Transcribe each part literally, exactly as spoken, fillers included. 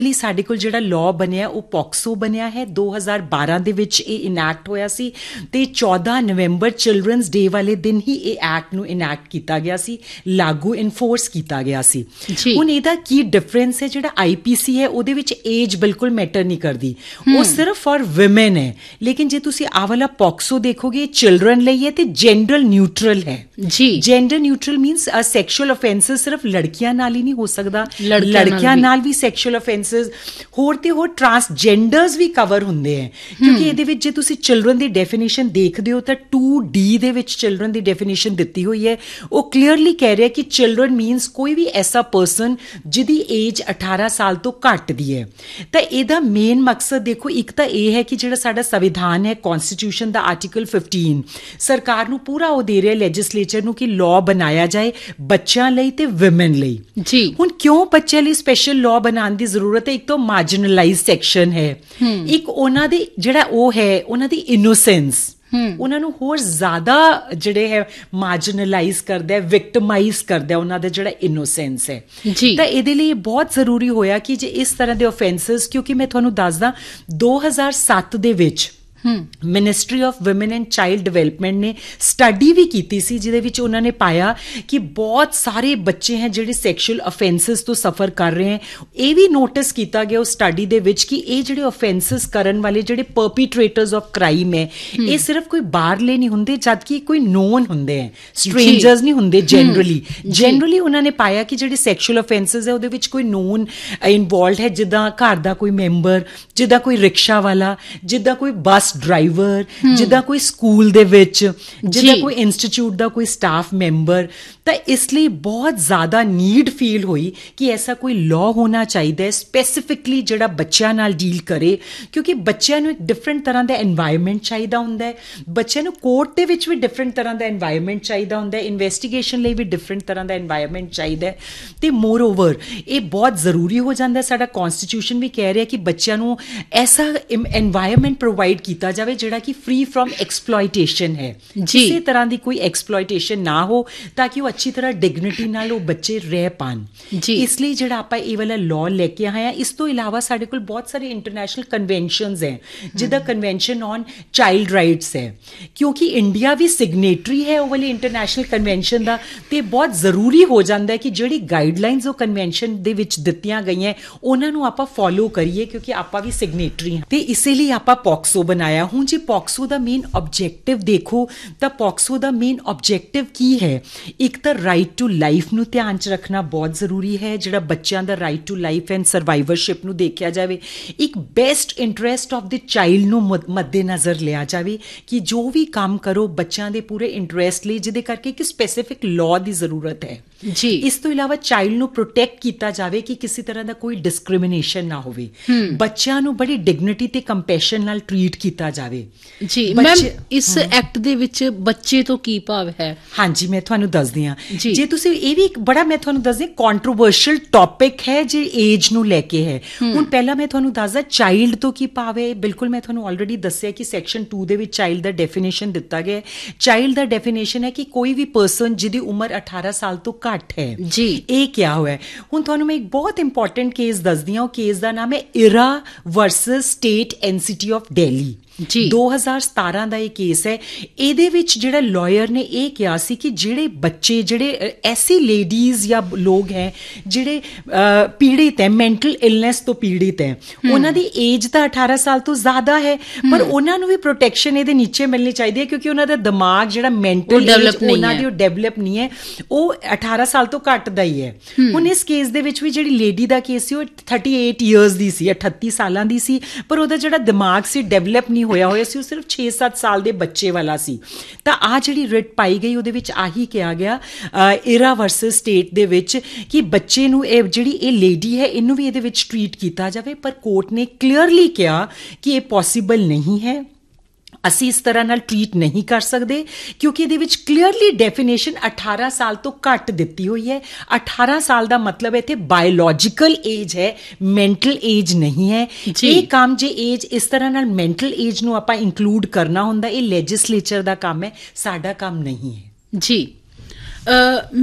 ਲਈ ਸਾਡੇ ਕੋਲ ਜਿਹੜਾ ਲਾਅ ਬਣਿਆ ਉਹ ਪੌਕਸੋ ਬਣਿਆ ਹੈ। ਦੋ ਹਜ਼ਾਰ ਬਾਰਾਂ ਦੇ ਵਿੱਚ ਇਹ ਇਨੈਕਟ ਹੋਇਆ ਸੀ ਤੇ ਚੌਦਾਂ ਨਵੰਬਰ ਚਿਲਡਰਨਸ ਡੇ ਵਾਲੇ ਦਿਨ ਹੀ ਇਹ ਐਕਟ ਨੂੰ ਇਨੈਕਟ ਕੀਤਾ ਗਿਆ ਸੀ, ਲਾਗੂ ਇਨਫੋਰਸ ਕੀਤਾ ਗਿਆ ਸੀ। ਹੁਣ ਇਹਦਾ ਕੀ ਡਿਫਰੈਂਸ ਹੈ? ਜਿਹੜਾ ਆਈ ਪੀ ਸੀ ਹੈ ਉਹਦੇ ਵਿੱਚ ਏਜ ਬਿਲਕੁਲ ਮੈਟਰ ਨਹੀਂ ਕਰਦੀ, ਉਹ ਸਿਰਫ ਫॉर ਵਿਮਨ ਹੈ। ਲੇਕਿਨ ਜੇ ਤੁਸੀਂ ਆਹ ਵਾਲਾ ਪੌਕਸੋ ਦੇਖੋਗੇ, ਚਿਲਡਰਨ ਲਈ ਹੈ ਤੇ ਜੈਂਡਰ ਨਿਊਟਰਲ ਹੈ ਜੀ। ਜੈਂਡਰ ਨਿਊਟਰਲ ਮੀਨਸ ਸੈਕਸ਼ੂਅਲ ਅਫੈਂਸਸ ਸਿਰਫ ਲੜਕੀਆਂ ਨਾਲ ਹੀ ਨਹੀਂ ਹੋ ਸਕਦਾ, ਲੜਕਿਆਂ ਨਾਲ ਵੀ ਸੈਕਸ਼ੂਅਲ ਅਫੈਂਸਸ ਹੋਰ ਤੇ ਹੋਰ ਟਰਾਂਸਜੈਂਡਰਸ ਵੀ ਕਵਰ ਹੁੰਦੇ ਹੈ। ਕਿਉਂਕਿ ਇਹਦੇ ਵਿੱਚ ਜੇ ਤੁਸੀਂ ਚਿਲਡਰਨ ਦੀ ਡੈਫੀਨੇਸ਼ਨ ਦੇਖਦੇ ਹੋ ਤਾਂ ਟੂ ਡੀ ਦੇ ਵਿੱਚ ਚਿਲਡਰਨ ਦੀ ਡੈਫੀਨੇਸ਼ਨ ਦਿੱਤੀ ਹੋਈ ਹੈ। ਉਹ ਕਲੀਅਰਲੀ ਕਹਿ ਰਿਹਾ ਕਿ ਚਿਲਡਰਨ ਮੀਨਸ ਕੋਈ ਵੀ ਐਸਾ ਪਰਸਨ ਜਿਹਦੀ ਏਜ ਅਠਾਰਾਂ ਸਾਲ ਤੋਂ ਘੱਟ ਦੀ ਹੈ। ਤਾਂ ਇਹਦਾ ਮੇਨ ਮਕਸਦ ਦੇਖੋ, ਇੱਕ ਤਾਂ ਇਹ ਹੈ ਕਿ ਜਿਹੜਾ ਸਾਡਾ ਸੰਵਿਧਾਨ ਹੈ, ਕੌਨਸਟੀਟਿਊਸ਼ਨ ਦਾ ਆਰਟੀਕਲ ਫਿਫਟੀਨ ਸਰਕਾਰ ਨੂੰ ਪੂਰਾ ਉਹ ਦੇ ਰਿਹਾ ਲੈਜਿਸਲੇਚਰ ਨੂੰ ਕਿ ਲਾਅ ਬਣਾਇਆ ਜਾਏ ਬੱਚਿਆਂ ਲਈ ਤੇ ਵਿਮਨ ਲਈ ਜੀ। ਹੁਣ ਕਿਉਂ ਬੱਚਿਆਂ ਲਈ ਸਪੈਸ਼ਲ ਲਾਅ ਬਣਾਉਣ ਦੀ ਜ਼ਰੂਰਤ? ਇੱਕ ਤਾਂ ਮਾਰਜਨਲਾਈਜ਼ ਸੈਕਸ਼ਨ ਹੈ, ਇੱਕ ਉਹਨਾਂ ਦੇ ਜਿਹੜਾ ਉਹ ਹੈ ਉਹਨਾਂ ਦੀ ਇਨੋਸੈਂਸ, ਉਹਨਾਂ ਨੂੰ ਹੋਰ ਜ਼ਿਆਦਾ ਜਿਹੜੇ ਹੈ ਮਾਰਜਨਲਾਈਜ਼ ਕਰਦਾ, ਵਿਕਟਮਾਈਜ਼ ਕਰਦਾ ਉਹਨਾਂ ਦਾ ਜਿਹੜਾ ਇਨੋਸੈਂਸ ਹੈ ਜੀ। ਤਾਂ ਇਹਦੇ ਲਈ ਬਹੁਤ ਜ਼ਰੂਰੀ ਹੋਇਆ ਕਿ ਜੇ ਇਸ ਤਰ੍ਹਾਂ ਦੇ ਅਫੈਂਸਸ, ਕਿਉਂਕਿ ਮੈਂ ਤੁਹਾਨੂੰ ਦੱਸਦਾ ਦੋ ਹਜ਼ਾਰ ਸੱਤ ਦੇ ਵਿੱਚ ministry of women and child development ਨੇ ਸਟੱਡੀ ਵੀ ਕੀਤੀ ਸੀ, ਜਿਹਦੇ ਵਿੱਚ ਉਹਨਾਂ ਨੇ ਪਾਇਆ ਕਿ ਬਹੁਤ ਸਾਰੇ ਬੱਚੇ ਹੈ ਜਿਹੜੇ ਸੈਕਸ਼ੂਅਲ ਅਫੈਂਸਸ ਤੋਂ ਸਫਰ ਕਰ ਰਹੇ ਹੈ। ਇਹ ਵੀ ਨੋਟਿਸ ਕੀਤਾ ਗਿਆ ਉਸ ਸਟੱਡੀ ਦੇ ਵਿੱਚ ਕਿ ਇਹ ਜਿਹੜੇ ਅਫੈਂਸਸ ਕਰਨ ਵਾਲੇ ਜਿਹੜੇ ਪਰਪੀਟ੍ਰੇਟਰਸ ਆਫ ਕ੍ਰਾਈਮ ਹੈ, ਇਹ ਸਿਰਫ ਕੋਈ ਬਾਹਰਲੇ ਨਹੀਂ ਹੁੰਦੇ, ਜਦਕਿ ਕੋਈ ਨੋਨ ਹੁੰਦੇ ਹੈ, ਸਟ੍ਰੇਂਜਰਸ ਨਹੀਂ ਹੁੰਦੇ ਜਨਰਲੀ। ਜਨਰਲੀ ਉਹਨਾਂ ਨੇ ਪਾਇਆ ਕਿ ਜਿਹੜੇ ਸੈਕਸ਼ੂਅਲ ਅਫੈਂਸਸ ਹੈ ਉਹਦੇ ਵਿੱਚ ਕੋਈ ਨੋਨ ਇਨਵੋਲਵਡ ਹੈ, ਜਿੱਦਾਂ ਘਰ ਦਾ ਕੋਈ ਮੈਂਬਰ, ਜਿੱਦਾਂ ਕੋਈ ਰਿਕਸ਼ਾ ਵਾਲਾ, ਜਿੱਦਾਂ ਕੋਈ ਬੱਸ ਡਰਾਈਵਰ, ਜਿੱਦਾਂ ਕੋਈ ਸਕੂਲ ਦੇ ਵਿੱਚ, ਜਿੱਦਾਂ ਕੋਈ ਇੰਸਟੀਚਿਊਟ ਦਾ ਕੋਈ ਸਟਾਫ ਮੈਂਬਰ। ਤਾਂ ਇਸ ਲਈ ਬਹੁਤ ਜ਼ਿਆਦਾ ਨੀਡ ਫੀਲ ਹੋਈ ਕਿ ਐਸਾ ਕੋਈ ਲਾਅ ਹੋਣਾ ਚਾਹੀਦਾ ਹੈ ਸਪੈਸੀਫਿਕਲੀ ਜਿਹੜਾ ਬੱਚਿਆਂ ਨਾਲ ਡੀਲ ਕਰੇ, ਕਿਉਂਕਿ ਬੱਚਿਆਂ ਨੂੰ ਇੱਕ ਡਿਫਰੈਂਟ ਤਰ੍ਹਾਂ ਦਾ ਐਨਵਾਇਰਨਮੈਂਟ ਚਾਹੀਦਾ ਹੁੰਦਾ ਹੈ, ਬੱਚਿਆਂ ਨੂੰ ਕੋਰਟ ਦੇ ਵਿੱਚ ਵੀ ਡਿਫਰੈਂਟ ਤਰ੍ਹਾਂ ਦਾ ਐਨਵਾਇਰਨਮੈਂਟ ਚਾਹੀਦਾ ਹੁੰਦਾ ਹੈ, ਇਨਵੈਸਟੀਗੇਸ਼ਨ ਲਈ ਵੀ ਡਿਫਰੈਂਟ ਤਰ੍ਹਾਂ ਦਾ ਐਨਵਾਇਰਨਮੈਂਟ ਚਾਹੀਦਾ ਹੈ। ਤੇ ਮੋਰ ਓਵਰ ਇਹ ਬਹੁਤ ਜ਼ਰੂਰੀ ਹੋ ਜਾਂਦਾ, ਸਾਡਾ ਕੌਨਸਟੀਟਿਊਸ਼ਨ ਵੀ ਕਹਿ ਰਿਹਾ ਕਿ ਬੱਚਿਆਂ ਨੂੰ ਐਸਾ ਐਨਵਾਇਰਨਮੈਂਟ ਪ੍ਰੋਵਾਈਡ ਕੀਤਾ ਜਾਵੇ ਜਿਹੜਾ ਕਿ ਫ੍ਰੀ ਫਰੋਮ ਐਕਸਪਲੋਇਟੇਸ਼ਨ ਹੈ, ਕਿਸੇ ਤਰ੍ਹਾਂ ਦੀ ਕੋਈ ਐਕਸਪਲੋਇਟੇਸ਼ਨ ਨਾ ਹੋ, ਤਾਂ ਕਿ ਉਹ ਅੱਛੀ ਤਰ੍ਹਾਂ ਡਿਗਨਿਟੀ ਨਾਲ ਉਹ ਬੱਚੇ ਰਹਿ ਪਾਣ। ਇਸ ਲਈ ਜਿਹੜਾ ਆਪਾਂ ਇਹ ਵਾਲਾ ਲਾਅ ਲੈ ਕੇ ਆਏ ਹਾਂ। ਇਸ ਤੋਂ ਇਲਾਵਾ ਸਾਡੇ ਕੋਲ ਬਹੁਤ ਸਾਰੇ ਇੰਟਰਨੈਸ਼ਨਲ ਕਨਵੈਨਸ਼ਨਸ ਹੈ, ਜਿੱਦਾਂ ਕਨਵੈਨਸ਼ਨ ਔਨ ਚਾਈਲਡ ਰਾਈਟਸ ਹੈ, ਕਿਉਂਕਿ ਇੰਡੀਆ ਵੀ ਸਿਗਨੇਟਰੀ ਹੈ ਉਹ ਵਾਲੀ ਇੰਟਰਨੈਸ਼ਨਲ ਕਨਵੈਨਸ਼ਨ ਦਾ, ਤੇ ਬਹੁਤ ਜ਼ਰੂਰੀ ਹੋ ਜਾਂਦਾ ਹੈ ਕਿ ਜਿਹੜੀ ਗਾਈਡਲਾਈਨਸ ਉਹ ਕਨਵੈਨਸ਼ਨ ਦੇ ਵਿੱਚ ਦਿੱਤੀਆਂ ਗਈਆਂ ਉਹਨਾਂ ਨੂੰ ਆਪਾਂ ਫੋਲੋ ਕਰੀਏ, ਕਿਉਂਕਿ ਆਪਾਂ ਵੀ ਸਿਗਨੇਟਰੀ ਹਾਂ। ਤੇ ਇਸੇ ਲਈ ਆਪਾਂ ਪੌਕਸੋ ਬਣਾਇਆ। ਹੁਣ ਜੇ ਪੌਕਸੋ ਦਾ ਮੇਨ ਆਬਜੈਕਟਿਵ ਦੇਖੋ ਤਾਂ ਪੌਕਸੋ ਦਾ ਮੇਨ ਆਬਜੈਕਟਿਵ ਕੀ ਹੈ? ਇੱਕ ਤਾਂ ਰਾਈਟ ਟੂ ਲਾਈਫ ਨੂੰ ਧਿਆਨ 'ਚ ਰੱਖਣਾ ਬਹੁਤ ਜ਼ਰੂਰੀ ਹੈ, ਜਿਹੜਾ ਬੱਚਿਆਂ ਦਾ ਰਾਈਟ ਟੂ ਲਾਈਫ ਐਂਡ ਸਰਵਾਈਵਰਸ਼ਿਪ ਨੂੰ ਦੇਖਿਆ ਜਾਵੇ। ਇੱਕ best interest of the child ਨੂੰ ਮੱਦੇ ਨਜ਼ਰ ਲਿਆ ਜਾਵੇ ਕਿ ਜੋ ਵੀ ਕੰਮ ਕਰੋ ਬੱਚਿਆਂ ਦੇ ਪੂਰੇ ਇੰਟਰਸਟ ਲਈ, ਜਿਹਦੇ ਕਰਕੇ ਇੱਕ ਸਪੈਸੀਫਿਕ ਲਾਅ ਦੀ ਜ਼ਰੂਰਤ ਹੈ ਜੀ। ਇਸ ਤੋਂ ਇਲਾਵਾ ਚਾਈਲਡ ਨੂੰ ਪ੍ਰੋਟੈਕਟ ਕੀਤਾ ਜਾਵੇ ਕਿ ਕਿਸੇ ਤਰ੍ਹਾਂ ਦਾ ਕੋਈ ਡਿਸਕ੍ਰਿਮੀਨੇਸ਼ਨ ਨਾ ਹੋਵੇ, ਬੱਚਿਆਂ ਨੂੰ ਬੜੀ ਡਿਗਨਿਟੀ ਤੇ ਕੰਪੈਸ਼ਨ ਨਾਲ ਟਰੀਟ ਕੀਤਾ ਜਾਵੇ ਜੀ। ਮੈਮ, ਇਸ ਐਕਟ ਦੇ ਵਿੱਚ ਬੱਚੇ ਤੋਂ ਕੀ ਭਾਵ ਹੈ? ਹਾਂਜੀ, ਮੈਂ ਤੁਹਾਨੂੰ ਦੱਸਦੀ ਹਾਂ। ਜੇ ਤੁਸੀਂ ਇਹ ਵੀ ਇੱਕ ਬੜਾ ਮੈਂ ਤੁਹਾਨੂੰ ਦੱਸਦੀ ਕੰਟਰੋਵਰਸ਼ੀਅਲ ਟੌਪਿਕ ਹੈ ਜੇ ਏਜ ਨੂੰ ਲੈ ਕੇ ਹੈ। ਹੁਣ ਪਹਿਲਾਂ ਮੈਂ ਤੁਹਾਨੂੰ ਦੱਸਦਾ ਚਾਈਲਡ ਤੋਂ ਕੀ ਭਾਵ ਹੈ। ਬਿਲਕੁਲ ਮੈਂ ਤੁਹਾਨੂੰ ਆਲਰੇਡੀ ਦੱਸਿਆ ਕਿ ਸੈਕਸ਼ਨ ਟੂ ਦੇ ਵਿੱਚ ਚਾਈਲਡ ਦਾ ਡੈਫੀਨੇਸ਼ਨ ਦਿੱਤਾ ਗਿਆ। ਚਾਈਲਡ ਦਾ ਡੈਫੀਨੇਸ਼ਨ ਹੈ ਕਿ ਕੋਈ ਵੀ ਪਰਸਨ ਜਿਹਦੀ ਉਮਰ ਅਠਾਰਾਂ ਸਾਲ ਤੋਂ ਘੱਟ ਹੈ ਜੀ। ਇਹ ਕਿਹਾ ਹੋਇਆ। ਹੁਣ ਤੁਹਾਨੂੰ ਮੈਂ ਇੱਕ ਬਹੁਤ ਇੰਪੋਰਟੈਂਟ ਕੇਸ ਦੱਸਦੀ ਹਾਂ। ਉਹ ਕੇਸ ਦਾ ਨਾਮ ਹੈ era versus state NCT of Delhi ਜੀ। ਦੋ ਹਜ਼ਾਰ ਸਤਾਰਾਂ ਦਾ ਇਹ ਕੇਸ ਹੈ। ਇਹਦੇ ਵਿੱਚ ਜਿਹੜਾ ਲਾਇਰ ਨੇ ਇਹ ਕਿਹਾ ਸੀ ਕਿ ਜਿਹੜੇ ਬੱਚੇ, ਜਿਹੜੇ ਐਸੀ ਲੇਡੀਜ਼ ਜਾਂ ਲੋਕ ਹੈ ਜਿਹੜੇ ਪੀੜਿਤ ਹੈ, ਮੈਂਟਲ ਇਲਨੈਸ ਤੋਂ ਪੀੜਿਤ ਹੈ, ਉਹਨਾਂ ਦੀ ਏਜ ਤਾਂ ਅਠਾਰਾਂ ਸਾਲ ਤੋਂ ਜ਼ਿਆਦਾ ਹੈ, ਪਰ ਉਹਨਾਂ ਨੂੰ ਵੀ ਪ੍ਰੋਟੈਕਸ਼ਨ ਇਹਦੇ ਨੀਚੇ ਮਿਲਣੀ ਚਾਹੀਦੀ ਹੈ, ਕਿਉਂਕਿ ਉਹਨਾਂ ਦਾ ਦਿਮਾਗ ਜਿਹੜਾ ਮੈਂਟਲ ਉਹਨਾਂ ਦੀ ਉਹ ਡਿਵੈਲਪ ਨਹੀਂ ਹੈ, ਉਹ ਅਠਾਰਾਂ ਸਾਲ ਤੋਂ ਘੱਟ ਦਾ ਹੀ ਹੈ। ਹੁਣ ਇਸ ਕੇਸ ਦੇ ਵਿੱਚ ਵੀ ਜਿਹੜੀ ਲੇਡੀ ਦਾ ਕੇਸ ਸੀ ਉਹ ਥਰਟੀ ਏਟ ਈਅਰਸ ਦੀ ਸੀ, ਅਠੱਤੀ ਸਾਲਾਂ ਦੀ ਸੀ, ਪਰ ਉਹਦਾ ਜਿਹੜਾ ਦਿਮਾਗ ਸੀ ਡਿਵੈਲਪ ਨਹੀਂ ਹੋਇਆ ਹੋਇਆ ਸੀ, ਉਹ ਸਿਰਫ ਛੇ ਸੱਤ ਸਾਲ ਦੇ ਬੱਚੇ ਵਾਲਾ ਸੀ। ਤਾਂ ਆਹ ਜਿਹੜੀ ਰਿਟ ਪਾਈ ਗਈ ਉਹਦੇ ਵਿੱਚ ਆਹੀ ਕਿਹਾ ਗਿਆ ਇਰਾ ਵਰਸਸ ਸਟੇਟ ਦੇ ਵਿੱਚ ਕਿ ਬੱਚੇ ਨੂੰ, ਇਹ ਜਿਹੜੀ ਇਹ ਲੇਡੀ ਹੈ ਇਹਨੂੰ ਵੀ ਇਹਦੇ ਵਿੱਚ ਟਰੀਟ ਕੀਤਾ ਜਾਵੇ, ਪਰ ਕੋਰਟ ਨੇ ਕਲੀਅਰਲੀ ਕਿਹਾ ਕਿ ਇਹ ਪੋਸੀਬਲ ਨਹੀਂ ਹੈ, ਅਸੀਂ ਇਸ ਤਰ੍ਹਾਂ ਨਾਲ ਟਰੀਟ ਨਹੀਂ ਕਰ ਸਕਦੇ, ਕਿਉਂਕਿ ਇਹਦੇ ਵਿੱਚ ਕਲੀਅਰਲੀ ਡੈਫੀਨੇਸ਼ਨ ਅਠਾਰਾਂ ਸਾਲ ਤੋਂ ਘੱਟ ਦਿੱਤੀ ਹੋਈ ਹੈ। ਅਠਾਰਾਂ ਸਾਲ ਦਾ ਮਤਲਬ ਇੱਥੇ ਬਾਇਓਲੋਜੀਕਲ ਏਜ ਹੈ, ਮੈਂਟਲ ਏਜ ਨਹੀਂ ਹੈ। ਇਹ ਕੰਮ ਜੇ ਏਜ ਇਸ ਤਰ੍ਹਾਂ ਨਾਲ ਮੈਂਟਲ ਏਜ ਨੂੰ ਆਪਾਂ ਇੰਕਲੂਡ ਕਰਨਾ ਹੁੰਦਾ, ਇਹ ਲੈਜਿਸਲੇਚਰ ਦਾ ਕੰਮ ਹੈ, ਸਾਡਾ ਕੰਮ ਨਹੀਂ ਹੈ ਜੀ। ਮੈਮ,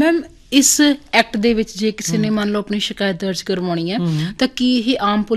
ਇਸ ਐਕਟ ਦੇ ਵਿੱਚ ਜੇ ਕਿਸੇ ਨੇ ਮੰਨ ਲਓ ਆਪਣੀ ਸ਼ਿਕਾਇਤ ਦਰਜ ਕਰਵਾਉਣੀ ਹੈ ਤਾਂ ਕੀ ਇਹ ਆਮ